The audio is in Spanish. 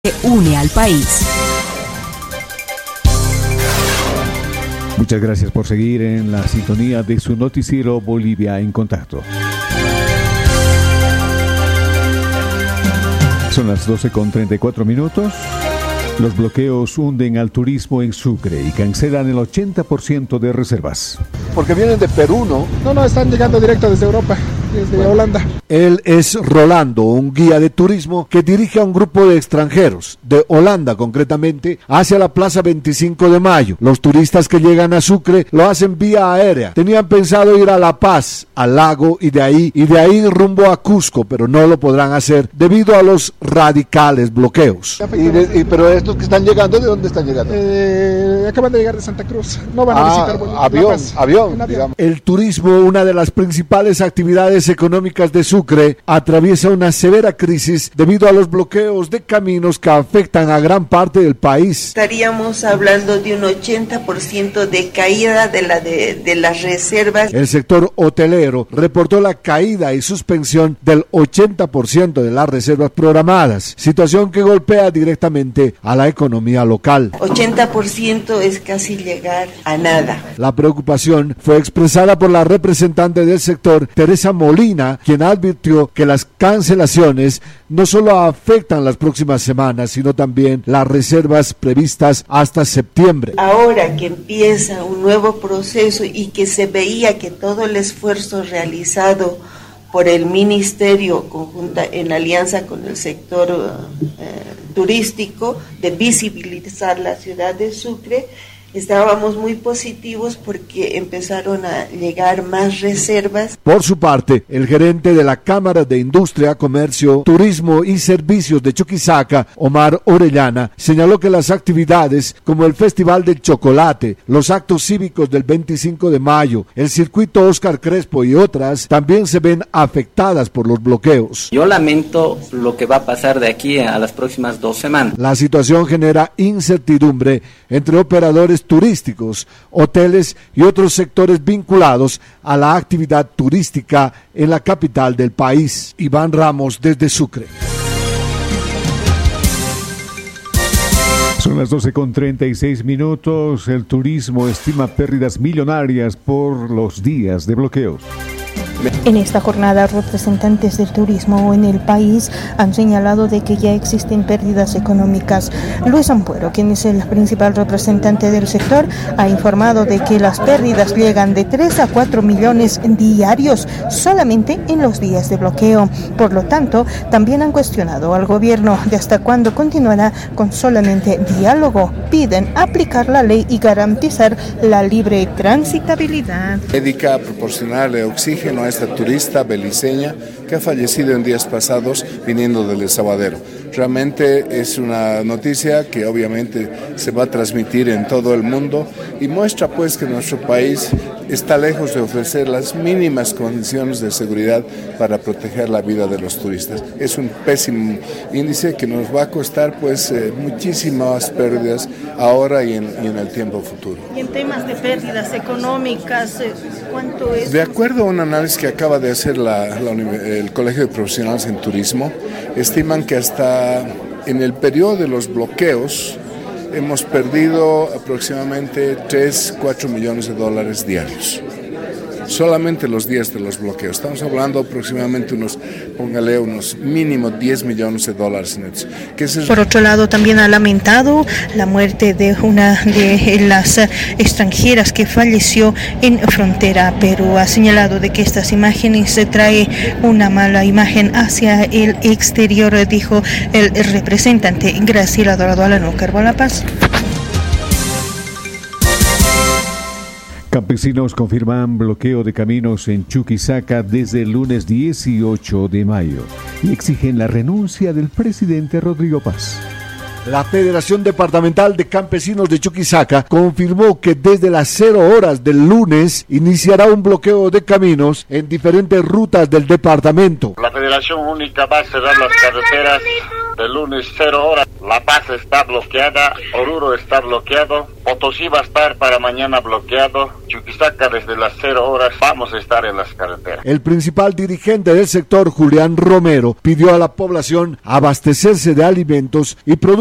que une al país. Muchas gracias por seguir en la sintonía de su noticiero Bolivia en Contacto. Son las 12:34. Los bloqueos hunden al turismo en Sucre y cancelan el 80% de reservas. Porque vienen de Perú, ¿no? No, están llegando directo desde Europa, desde Holanda. Él es Rolando, un guía de turismo que dirige a un grupo de extranjeros, de Holanda concretamente, hacia la Plaza 25 de Mayo. Los turistas que llegan a Sucre lo hacen vía aérea. Tenían pensado ir a La Paz, al lago y de ahí rumbo a Cusco, pero no lo podrán hacer debido a los radicales bloqueos. Pero estos que están llegando, ¿de dónde están llegando? Acaban de llegar de Santa Cruz. No van a visitar Bolivia. Avión, digamos. El turismo, una de las principales actividades económicas de Sucre, atraviesa una severa crisis debido a los bloqueos de caminos que afectan a gran parte del país. Estaríamos hablando de un 80% de caída de las reservas. El sector hotelero reportó la caída y suspensión del 80% de las reservas programadas, situación que golpea directamente a la economía local. 80% es casi llegar a nada. La preocupación fue expresada por la representante del sector, Teresa Molina, quien advirtió que las cancelaciones no solo afectan las próximas semanas, sino también las reservas previstas hasta septiembre. Ahora que empieza un nuevo proceso y que se veía que todo el esfuerzo realizado por el ministerio conjunta en alianza con el sector turístico de visibilizar la ciudad de Sucre, estábamos muy positivos porque empezaron a llegar más reservas. Por su parte, el gerente de la Cámara de Industria, Comercio, Turismo y Servicios de Chuquisaca, Omar Orellana, señaló que las actividades como el Festival del Chocolate, los actos cívicos del 25 de mayo, el circuito Oscar Crespo y otras también se ven afectadas por los bloqueos. Yo lamento lo que va a pasar de aquí a las próximas 2 semanas. La situación genera incertidumbre entre operadores turísticos, hoteles y otros sectores vinculados a la actividad turística en la capital del país. Iván Ramos desde Sucre. Son las 12:36. El turismo estima pérdidas millonarias por los días de bloqueos. En esta jornada, representantes del turismo en el país han señalado de que ya existen pérdidas económicas. Luis Ampuero, quien es el principal representante del sector, ha informado de que las pérdidas llegan de 3 a 4 millones diarios solamente en los días de bloqueo. Por lo tanto, también han cuestionado al gobierno de hasta cuándo continuará con solamente diálogo. Piden aplicar la ley y garantizar la libre transitabilidad. Médica, proporcionarle oxígeno a esta turista beliceña que ha fallecido en días pasados viniendo del Desaguadero. Realmente es una noticia que obviamente se va a transmitir en todo el mundo y muestra pues que nuestro país está lejos de ofrecer las mínimas condiciones de seguridad para proteger la vida de los turistas. Es un pésimo índice que nos va a costar pues muchísimas pérdidas ahora y en el tiempo futuro. Y en temas de pérdidas económicas, ¿cuánto es? De acuerdo a un análisis que acaba de hacer el Colegio de Profesionales en Turismo, estiman que hasta en el periodo de los bloqueos hemos perdido aproximadamente 3-4 millones de dólares diarios. Solamente los días de los bloqueos. Estamos hablando aproximadamente unos mínimo 10 millones de dólares netos. Por otro lado, también ha lamentado la muerte de una de las extranjeras que falleció en frontera Perú. Ha señalado de que estas imágenes trae una mala imagen hacia el exterior, dijo el representante Graciela Dorado Alano, Carbo La Paz. Campesinos confirman bloqueo de caminos en Chuquisaca desde el lunes 18 de mayo y exigen la renuncia del presidente Rodrigo Paz. La Federación Departamental de Campesinos de Chuquisaca confirmó que desde las 0 horas del lunes iniciará un bloqueo de caminos en diferentes rutas del departamento. La Federación Única va a cerrar las carreteras del lunes 0 horas. La Paz está bloqueada, Oruro está bloqueado, Potosí va a estar para mañana bloqueado, Chuquisaca desde las 0 horas vamos a estar en las carreteras. El principal dirigente del sector, Julián Romero, pidió a la población abastecerse de alimentos y productos